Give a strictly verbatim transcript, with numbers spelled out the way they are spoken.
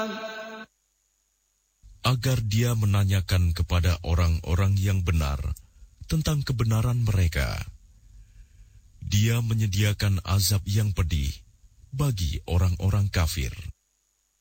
agar dia menanyakan kepada orang-orang yang benar tentang kebenaran mereka. Dia menyediakan azab yang pedih bagi orang-orang kafir.